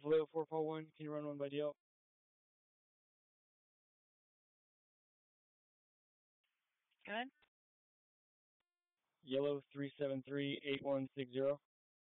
Blue 441, can you run one by DL? Good. Yellow 373-8160.